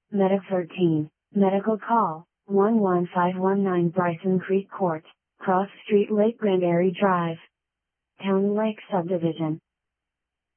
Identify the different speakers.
Speaker 1: Medic 13, medical call, 11519 Bryson Creek Court, Cross Street Lake Grand Airy Drive. Town Lake Subdivision.